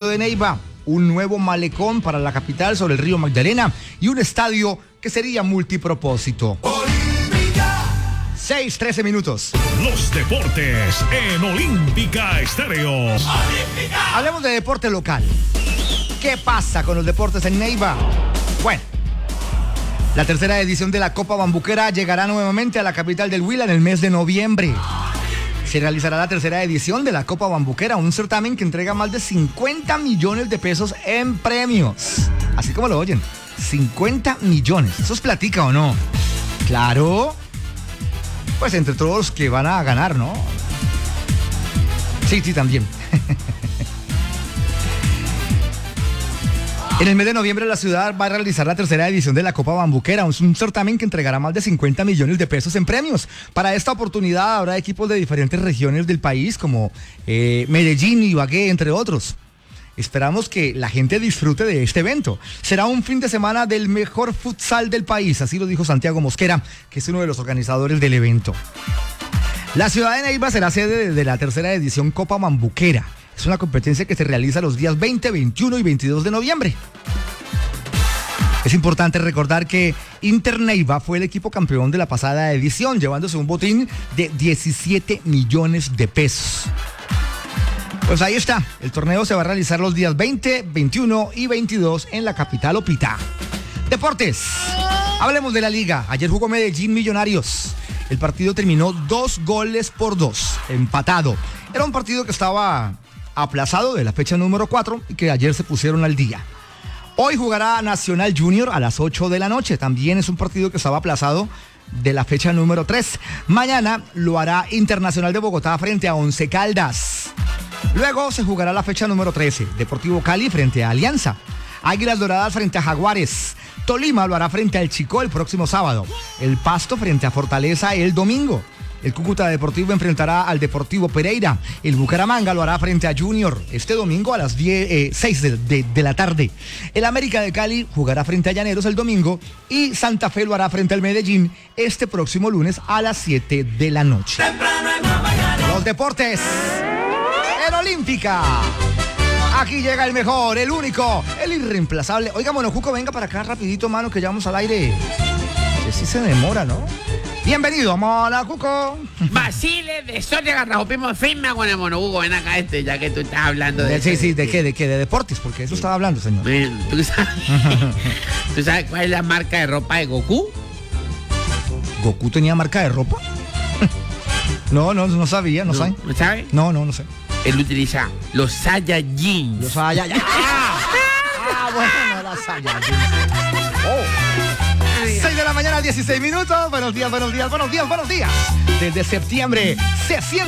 de Neiva, un nuevo malecón para la capital sobre el río Magdalena y un estadio que sería multipropósito. 6:13 minutos. Los deportes en Olímpica Estéreo. Hablemos de deporte local. ¿Qué pasa con los deportes en Neiva? Bueno, la tercera edición de la Copa Bambuquera llegará nuevamente a la capital del Huila en el mes de noviembre. Se realizará la tercera edición de la Copa Bambuquera, un certamen que entrega más de 50 millones de pesos en premios. Así como lo oyen, 50 millones. ¿Eso es platica o no? Claro. Pues entre todos los que van a ganar, ¿no? Sí, también. En el mes de noviembre la ciudad va a realizar la tercera edición de la Copa Bambuquera, un certamen que entregará más de 50 millones de pesos en premios. Para esta oportunidad habrá equipos de diferentes regiones del país como Medellín, Ibagué, entre otros. Esperamos que la gente disfrute de este evento. Será un fin de semana del mejor futsal del país, así lo dijo Santiago Mosquera, que es uno de los organizadores del evento. La ciudad de Neiva será sede de la tercera edición Copa Bambuquera. Es una competencia que se realiza los días 20, 21 y 22 de noviembre. Es importante recordar que Inter Neiva fue el equipo campeón de la pasada edición, llevándose un botín de 17 millones de pesos. Pues ahí está, el torneo se va a realizar los días 20, 21 y 22 en la capital Opitá. Deportes, hablemos de la liga. Ayer jugó Medellín Millonarios. El partido terminó 2-2, empatado. Era un partido que estaba aplazado de la fecha número 4 y que ayer se pusieron al día. Hoy jugará Nacional Junior a las 8 de la noche. También es un partido que estaba aplazado de la fecha número 3. Mañana lo hará Internacional de Bogotá frente a Once Caldas. Luego se jugará la fecha número 13, Deportivo Cali frente a Alianza, Águilas Doradas frente a Jaguares, Tolima lo hará frente al Chicó el próximo sábado, el Pasto frente a Fortaleza el domingo, el Cúcuta Deportivo enfrentará al Deportivo Pereira, el Bucaramanga lo hará frente a Junior este domingo a las 6 de la tarde, el América de Cali jugará frente a Llaneros el domingo y Santa Fe lo hará frente al Medellín este próximo lunes a las 7 de la noche. Los deportes en Olímpica. Aquí llega el mejor, el único, el irreemplazable. Oiga, Monocuco, venga para acá rapidito, mano, que ya vamos al aire. Que sí se demora, ¿no? Bienvenido, Monocuco. Basile de Soria Garrajopimo, firme con el Monocuco. Ven acá ya que tú estás hablando de... Sí, ¿de qué? ¿De deportes? Porque eso estaba hablando, señor. ¿Tú sabes cuál es la marca de ropa de Goku? ¿Goku tenía marca de ropa? No sabía, no sé. ¿No sabes? No sé. Él utiliza los Saiyajins. Los Saiyajins. Bueno, los Saiyajins. 6 de la mañana, 16 minutos. Buenos días. Desde septiembre se siente